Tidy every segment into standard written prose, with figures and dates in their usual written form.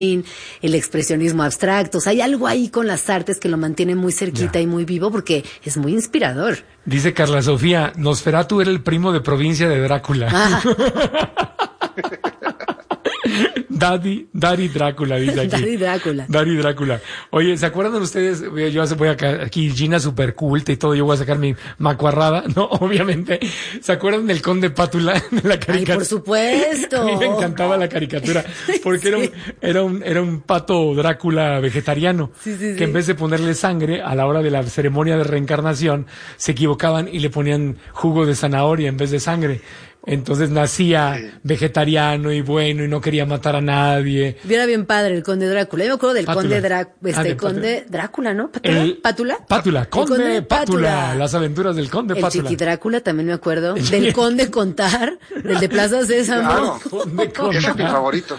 el expresionismo abstracto. O sea, hay algo ahí con las artes que lo mantiene muy cerquita y muy vivo porque es muy inspirador. Dice Carla Sofía, Nosferatu era el primo de provincia de Drácula. Daddy Drácula, dice aquí. Daddy Drácula. Oye, ¿se acuerdan ustedes? Yo voy aquí, Gina super culta y todo, yo voy a sacar mi macuarrada, ¿no? Obviamente. ¿Se acuerdan del Conde Pátula de la caricatura? Ay, por supuesto. A mí me encantaba la caricatura, porque era un pato Drácula vegetariano, que en vez de ponerle sangre, a la hora de la ceremonia de reencarnación, se equivocaban y le ponían jugo de zanahoria en vez de sangre. Entonces nacía vegetariano y bueno y no quería matar a nadie. Y era bien padre el Conde Drácula. Yo me acuerdo del Conde Drácula, ¿no? ¿Pátula? Conde Pátula. Las aventuras del Conde Pátula. El Chiqui Drácula también me acuerdo. Del Conde Contar, del de Plaza Sésamo. Claro. Ese es mi favorito.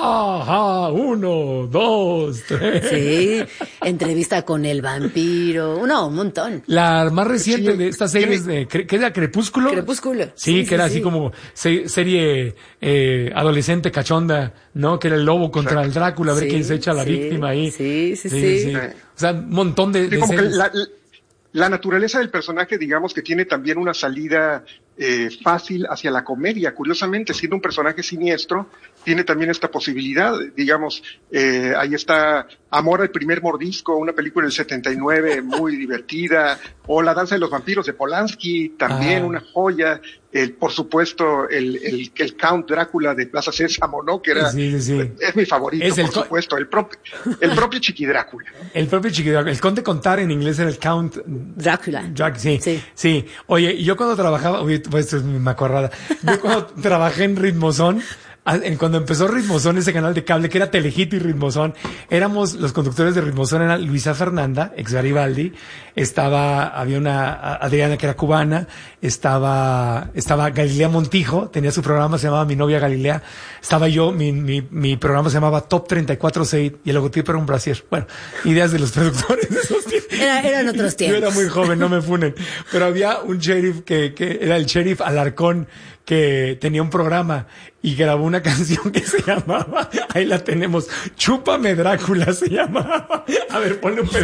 1, 2, 3. Sí. Entrevista con el vampiro. No, un montón. La más reciente de estas series ¿qué era? ¿Crepúsculo? Sí, que era así como serie adolescente cachonda, ¿no? Que era el lobo contra el Drácula, a ver quién se echa a la víctima ahí. Sí. O sea, un montón de como que series. La naturaleza del personaje, digamos que tiene también una salida fácil hacia la comedia. Curiosamente, siendo un personaje siniestro, tiene también esta posibilidad. Digamos, ahí está Amor al primer mordisco, una película del 79 muy divertida, o La danza de los vampiros de Polanski, también una joya. Por supuesto, el Count Drácula de Plaza Sésamo, ¿no? Que era, es mi favorito, por supuesto, el propio Chiqui Drácula. El propio Chiqui Drácula. El Conde Contar en inglés era el Count Drácula. Sí. Oye, yo cuando trabajaba, pues esto es mi macuarrada. Yo cuando trabajé en Ritmozón, cuando empezó Ritmozón, ese canal de cable que era Telehit y Ritmozón, éramos los conductores de Ritmozón, era Luisa Fernanda, ex Garibaldi, había una Adriana que era cubana, estaba Galilea Montijo, tenía su programa, se llamaba Mi Novia Galilea, estaba yo, mi programa se llamaba Top 34-6 y el logotipo era un brasier. Bueno, ideas de los productores de esos tiempos. Eran otros tiempos. Yo era muy joven, no me funen, pero había un sheriff que era el sheriff Alarcón, que tenía un programa y grabó una canción que se llamaba, ahí la tenemos, Chúpame Drácula se llamaba. A ver, ponle un pedazo.